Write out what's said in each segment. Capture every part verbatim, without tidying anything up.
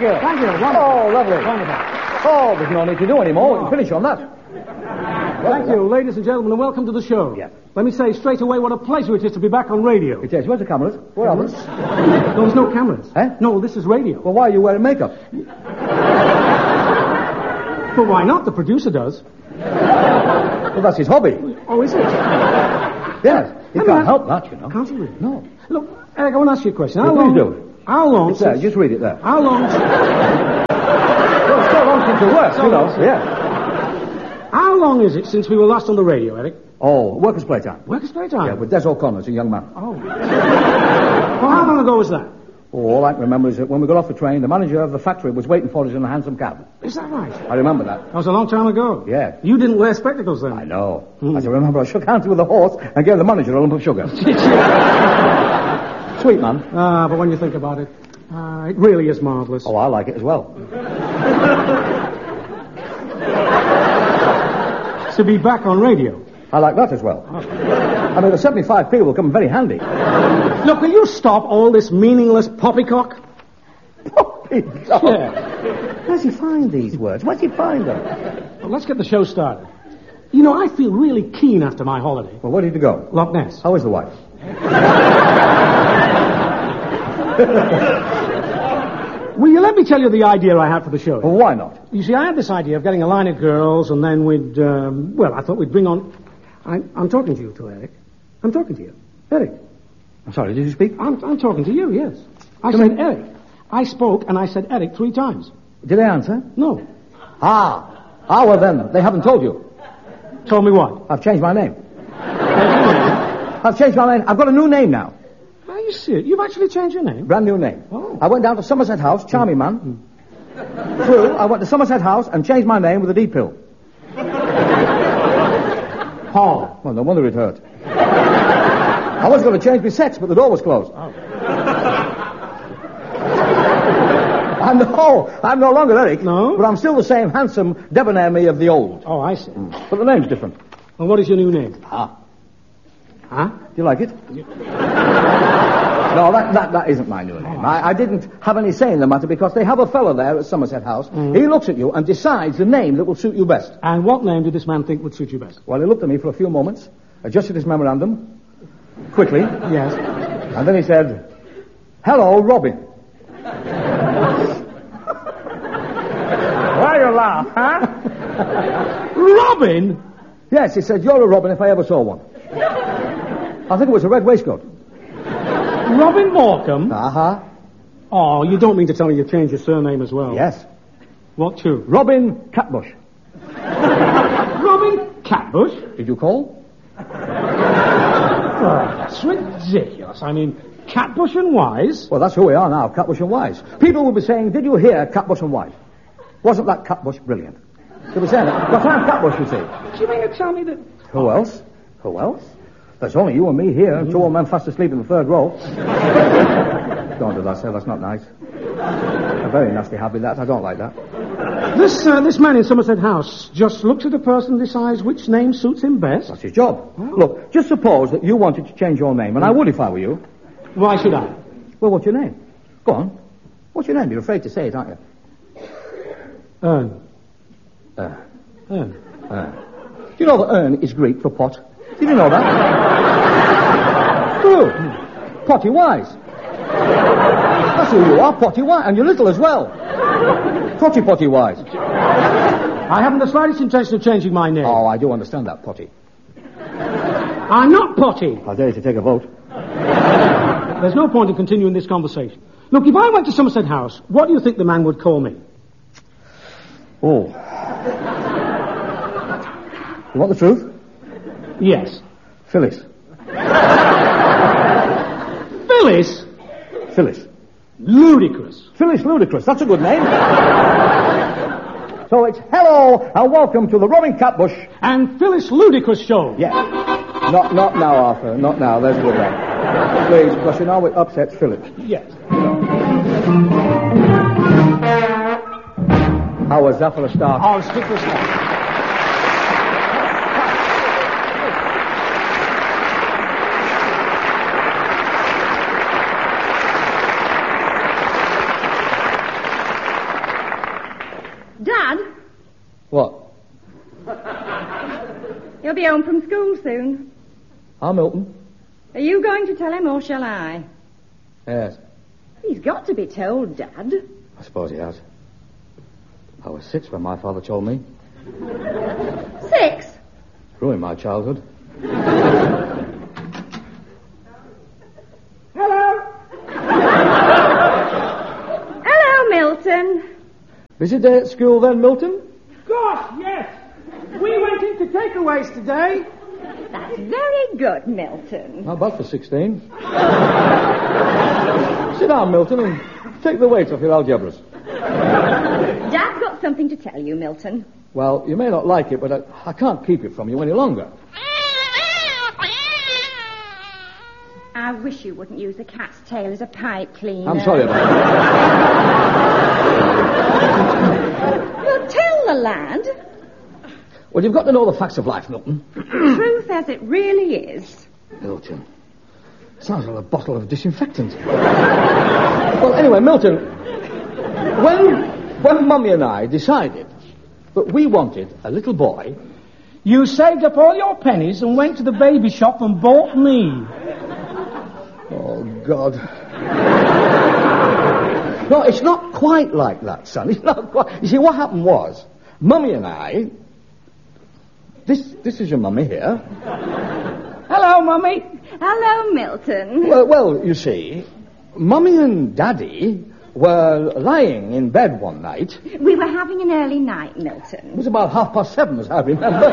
Thank you. Thank you. Wonderful. Oh, lovely. Wonderful. Oh, there's no need to do any more. We can finish on that. Thank you, ladies and gentlemen, and welcome to the show. Yeah. Let me say straight away what a pleasure it is to be back on radio. It is. Where's the cameras? Where are they? No, there's no cameras. Eh? No, this is radio. Well, why are you wearing makeup? But why not? The producer does. Well, that's his hobby. Oh, is it? Yes. He Let me can't ask- help that, you know. Can't you really? No. Look, Eric, I want to ask you a question. How Yeah, long... please do. How long It's there. since... Just read it there. How long... Well, it's so long since it works, So you know. long. Yeah. How long is it since we were last on the radio, Eric? Oh, workers' playtime. Workers' playtime. Yeah, with Des O'Connor as a young man. Oh. Well, how long ago was that? Oh, all I can remember is that when we got off the train, the manager of the factory was waiting for us in a hansom cab. Is that right? I remember that. That was a long time ago. Yeah. You didn't wear spectacles then? I know. Hmm. As I remember, I shook hands with the horse and gave the manager a lump of sugar. Sweet man. Ah, but when you think about it, uh, it really is marvellous. Oh, I like it as well. To be back on radio. I like that as well. I mean, the seventy-five p will come very handy. Look, will you stop all this meaningless poppycock? Poppycock? Yeah. Where's he find these words? Where's he find them? Well, let's get the show started. You know, I feel really keen after my holiday. Well, where did you go? Loch Ness. How is the wife? Will you let me tell you the idea I had for the show? Well, why not? You see, I had this idea of getting a line of girls, and then we'd, um, well, I thought we'd bring on... I, I'm talking to you, too, Eric. I'm talking to you. Eric. I'm sorry, did you speak? I'm, I'm talking to you, yes. I Come said in. Eric. I spoke, and I said Eric three times. Did they answer? No. Ah. Ah, well then, they haven't told you. Told me what? I've changed my name. I've changed my name. I've got a new name now. Are you serious? You've actually changed your name? Brand new name. Oh. I went down to Somerset House, charming man. Through, I went to Somerset House and changed my name with a D pill. Paul. Well, no wonder it hurt. I was going to change my sex, but the door was closed. Oh. I'm no, I'm no longer Eric. No? But I'm still the same handsome debonair me of the old. Oh, I see. But the name's different. And what is your new name? Ah. Huh? Do you like it? No, that, that, that isn't my new name. I, I didn't have any say in the matter because they have a fellow there at Somerset House. Mm. He looks at you and decides the name that will suit you best. And what name did this man think would suit you best? Well, he looked at me for a few moments, adjusted his memorandum quickly, Yes. and then he said, "Hello, Robin." Why you laugh, huh? Robin? Yes, he said, "You're a Robin if I ever saw one." I think it was a red waistcoat. Robin Morecambe? Uh-huh. Oh, you don't mean to tell me you changed your surname as well? Yes. What to? Robin Catbush. Robin Catbush? Did you call? Oh, that's ridiculous. I mean, Catbush and Wise? Well, that's who we are now, Catbush and Wise. People will be saying, "Did you hear Catbush and Wise? Wasn't that Catbush brilliant?" They were saying that. Well, I'm Catbush, you see. Do you mean to tell me that... Who else? Who else? There's only you and me here, and two old men fast asleep in the third row. Don't do that, sir. That's not nice. A very nasty habit, that. I don't like that. This, uh, this man in Somerset House just looks at a person and decides which name suits him best? That's his job. Oh. Look, just suppose that you wanted to change your name, and I would if I were you. Why should I? Well, what's your name? Go on. What's your name? You're afraid to say it, aren't you? Ern. Uh, Ern. uh. Do you know that Ern is Greek for pot? Did you know that? True. Potty Wise. That's who you are, Potty Wise. And you're little as well. Potty Potty Wise. I haven't the slightest intention of changing my name. Oh, I do understand that, Potty. I'm not Potty. I dare you to take a vote. There's no point in continuing this conversation. Look, if I went to Somerset House, what do you think the man would call me? Oh. You want the truth? Yes. Phyllis. Phyllis? Phyllis. Ludicrous. Phyllis Ludicrous. That's a good name. So it's hello and welcome to the Robin Catbush. And Phyllis Ludicrous show. Yes. Not not now, Arthur. Not now. There's a good man. Please, because you know it upsets Phyllis. Yes. How was that for a start? Oh, stick this one. Dad, What? he'll be home from school soon. Hi, Milton. Are you going to tell him or shall I? Yes, He's got to be told, Dad. I suppose he has. I was six when my father told me. Six? Ruined my childhood. Hello? Hello, Milton. Busy day at school then, Milton? Gosh, yes. We went into takeaways today. That's very good, Milton. How about for sixteen? Sit down, Milton, and take the weight off your algebras. Dad's got something to tell you, Milton. Well, you may not like it, but I, I can't keep it from you any longer. I wish you wouldn't use a cat's tail as a pipe cleaner. I'm sorry about that. Well, tell the lad. Well, you've got to know the facts of life, Milton. Truth as it really is. Milton. Sounds like a bottle of disinfectant. Well, anyway, Milton, when, when Mummy and I decided that we wanted a little boy... You saved up all your pennies and went to the baby shop and bought me. Oh, God. No, it's not quite like that, son. It's not quite... You see, what happened was, Mummy and I... This, this is your Mummy here. Hello, Mummy. Hello, Milton. Well, well, you see, Mummy and Daddy were lying in bed one night. We were having an early night, Milton. It was about half past seven, as I remember.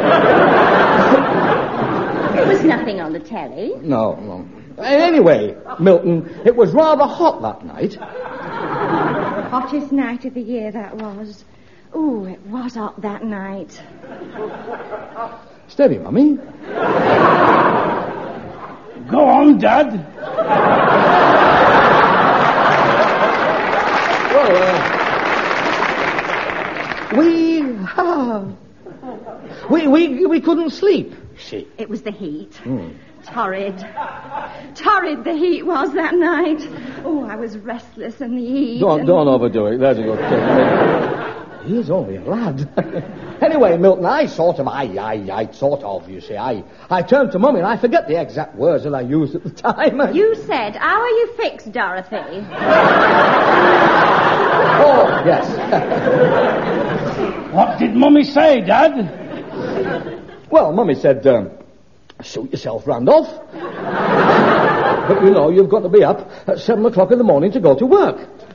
There was nothing on the telly. No, no. Anyway, Milton, it was rather hot that night. Hottest night of the year that was. Ooh, it was hot that night. Steady, Mummy. Go on, Dad. Well, uh, we, uh, we, we, we couldn't sleep. See. It was the heat. Mm. Torrid. Torrid the heat was that night. Oh, I was restless in the heat. Don't, and... don't overdo it. There's a good thing. He's only a lad. Anyway, Milton, I sort of, I, I, I sort of, you see, I, I turned to Mummy and I forget the exact words that I used at the time. You said, how are you fixed, Dorothy? Oh, yes. What did Mummy say, Dad? Well, Mummy said, um, suit yourself, Randolph. But, you know, you've got to be up at seven o'clock in the morning to go to work.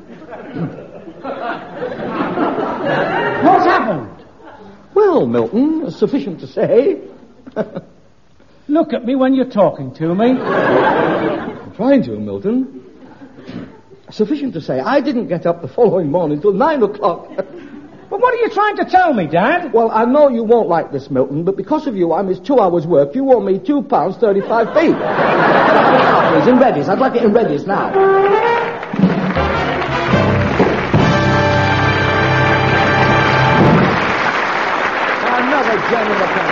What's happened? Well, Milton, sufficient to say. Look at me when you're talking to me. I'm trying to, Milton. Sufficient to say, I didn't get up the following morning till nine o'clock. But what are you trying to tell me, Dad? Well, I know you won't like this, Milton, but because of you, I missed two hours' work. You owe me two pounds thirty-five p. Please, in Reddy's. I'd like it in Reddy's now. Another gem in the pen.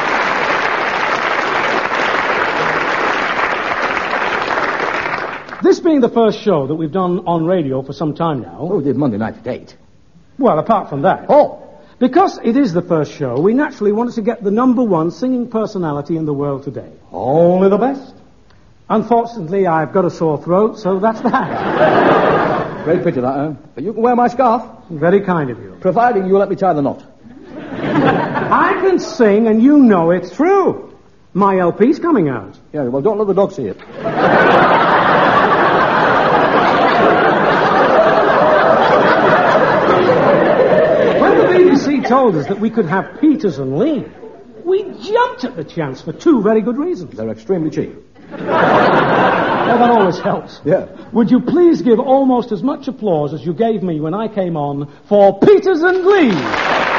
This being the first show that we've done on radio for some time now. Oh, we did Monday night at eight. Well, apart from that. Oh. Because it is the first show, we naturally wanted to get the number one singing personality in the world today. Only the best. Unfortunately, I've got a sore throat, so that's that. Great picture, that, eh? But you can wear my scarf. Very kind of you. Providing you let me tie the knot. I can sing, and you know it's true. My L P's coming out. Yeah, well, don't let the dog see it. When the B B C told us that we could have Peters and Lee, we jumped at the chance for two very good reasons. They're extremely cheap. Well, that always helps. Yeah. Would you please give almost as much applause as you gave me when I came on for Peters and Lee?